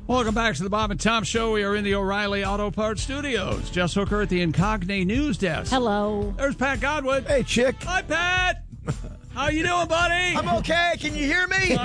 Welcome back to the Bob and Tom Show. We are in the O'Reilly Auto Parts Studios. Jess Hooker at the Incognito News Desk. Hello. There's Pat Godwin. Hey, chick. Hi, Pat. How you doing, buddy? I'm okay. Can you hear me?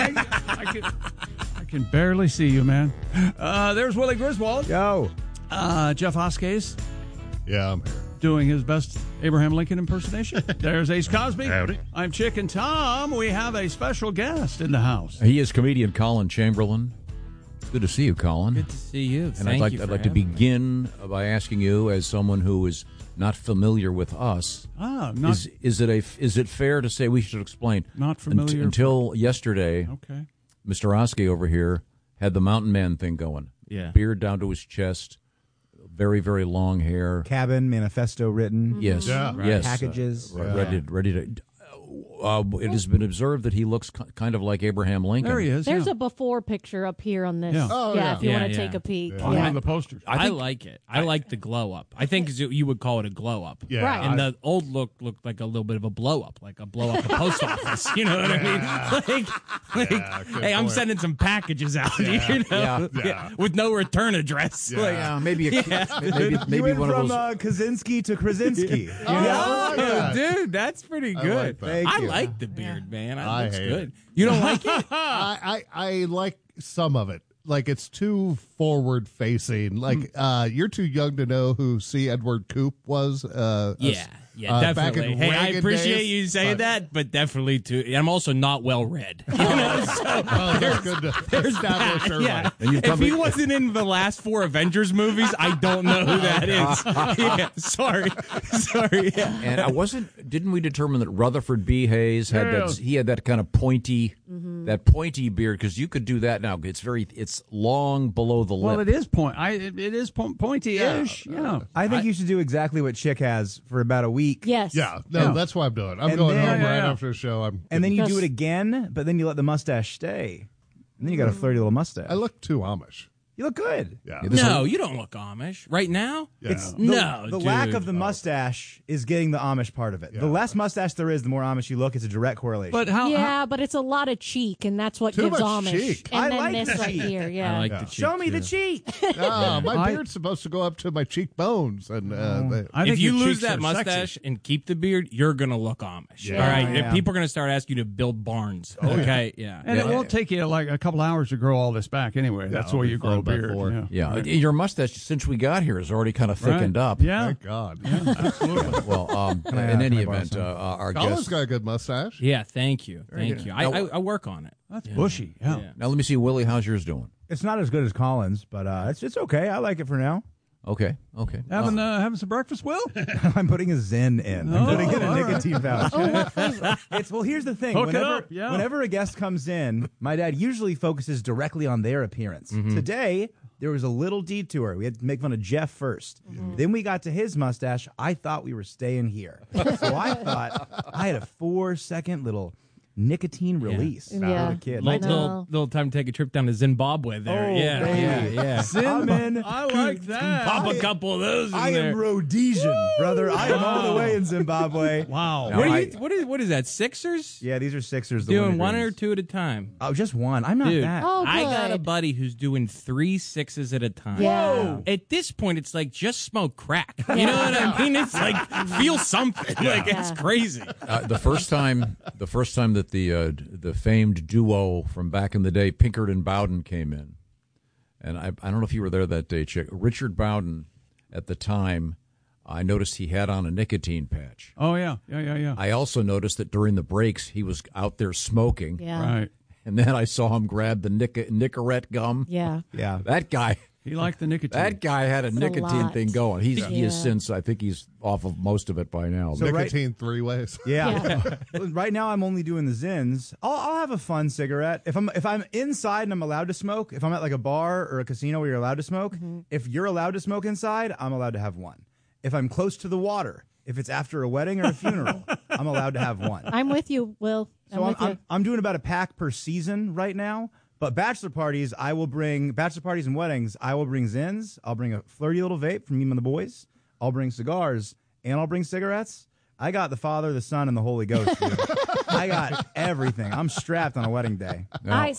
I can barely see you, man. There's Willie Griswold. Yo. Jeff Hoskes. Yeah, I'm here. Doing his best Abraham Lincoln impersonation. There's Ace Cosby. Howdy. I'm Chick and Tom. We have a special guest in the house. He is comedian Colin Chamberlain. Good to see you, Colin. Good to see you. And Thank I'd you like to begin by asking you, as someone who is not familiar with us, is it fair to say we should explain? Not familiar. Until yesterday, Okay. Mr. Oski over here had the mountain man thing going. Yeah. Beard down to his chest, very, very long hair. Cabin, manifesto written. Yes. Yeah. Yes. Packages. Ready to. It has been observed that he looks kind of like Abraham Lincoln. There he is. There's a before picture up here on this. Yeah. Oh, yeah, if you yeah. want to Yeah, take a peek. on one of the posters. I like it. I like the glow up. I think you would call it a glow up. Yeah. Right. And the old look looked like a little bit of a blow up, like a blow up the post office. You know what I mean? Like good hey, I'm point. sending some packages out. You know, Yeah. with no return address. Yeah. Like, Yeah, maybe You maybe went one of from those. Kaczynski to Krasinski. oh, Yeah. dude, that's pretty I good. like that. Thank I you. like the beard, man. I It looks hate good. it. You don't like it? I like some of it. Like, it's too forward facing. Like, you're too young to know who C. Edward Koop was. Yeah, back definitely. in Hey, I Reagan appreciate days, you saying but- that, but definitely too. I'm also not well read. You know, so Oh, that's good to there's establish that. early. Yeah. And you've If come he to- wasn't in the last 4 Avengers movies, I don't know who that is. Yeah, sorry. Yeah. And didn't we determine that Rutherford B. Hayes had Yeah. he had that kind of pointy beard, because you could do that now. It's long below the lip. Well, it is pointy-ish. Yeah. I think you should do exactly what Chick has for about a week. Yes. Yeah, no, Yeah. that's what I'm doing. I'm And going then- home right Yeah. after the show. And then you do Yes. it again, but then you let the mustache stay. And then you got a flirty little mustache. I look too Amish. You look good. Yeah. No, you don't look Amish right now. Yeah. It's No, the lack dude. of the mustache is getting the Amish part of it. The less mustache there is, the more Amish you look. It's a direct correlation. But how? Yeah, but it's a lot of cheek, and that's what Too gives much Amish. cheek. And I then like this the right cheek. here, yeah. I like Yeah. the cheek, Show me the too. cheek. My beard's supposed to go up to my cheekbones. And I think If you your lose cheeks that are mustache sexy. and keep the beard, you're gonna look Amish. Yeah. All right, Yeah. and people are gonna start asking you to build barns. Okay, yeah. And it won't take you like a couple hours to grow all this back anyway. That's it'll why be you grow a fine by beard. 4. Yeah, your mustache since we got here has already kind of thickened Right. up. Yeah. thank God. Absolutely. Well, in I any can I borrow event, some? our Colin's guest. got a good mustache. Yeah, thank you. good. I work on it. That's bushy. Yeah. Yeah. Now let me see, Willie. How's yours doing? It's not as good as Collins, but it's okay. I like it for now. Okay. Having some breakfast, Will? I'm putting a Zen in. I'm putting in a all right. nicotine pouch. Here's the thing. Hook it up, yeah. Whenever a guest comes in, my dad usually focuses directly on their appearance. Today, there was a little detour. We had to make fun of Jeff first. Then we got to his mustache. I thought we were staying here. So I thought I had a 4-second little nicotine release. When I Yeah. was a kid. Little time to take a trip down to Zimbabwe there. Oh, yeah, baby. yeah. I'm in. I like that. Pop a couple of those in I there. am Rhodesian, brother. I am all the way in Zimbabwe. Wow. Now, What is that? Sixers? Yeah, these are Sixers. The Doing one or wintergreens. two at a time. Oh, just one. I'm not Dude, that. Oh, I got a good. buddy who's doing 3 6s at a time. Yeah. At this point, it's like just smoke crack. You know what I mean? It's like feel something. Like it's crazy. The first time that the famed duo from back in the day, Pinkard and Bowden, came in, and I don't know if you were there that day, Chick. Richard Bowden, at the time, I noticed he had on a nicotine patch. Oh, yeah. Yeah. I also noticed that during the breaks he was out there smoking, Yeah. Right. and then I saw him grab the Nicorette gum. Yeah. Yeah. That guy. He liked the nicotine. That guy had a nicotine lot. thing going. He Yeah. has since, I think he's off of most of it by now. So right- Nicotine 3 ways. Yeah. Right now, I'm only doing the Zins. I'll have a fun cigarette if I'm inside and I'm allowed to smoke. If I'm at like a bar or a casino where you're allowed to smoke, if you're allowed to smoke inside, I'm allowed to have one. If I'm close to the water, if it's after a wedding or a funeral, I'm allowed to have one. I'm with you, Will. So with you. I'm doing about a pack per season right now. But bachelor parties and weddings, I will bring Zins. I'll bring a flirty little vape from me and the boys. I'll bring cigars, and I'll bring cigarettes. I got the Father, the Son, and the Holy Ghost, dude. I got everything. I'm strapped on a wedding day. I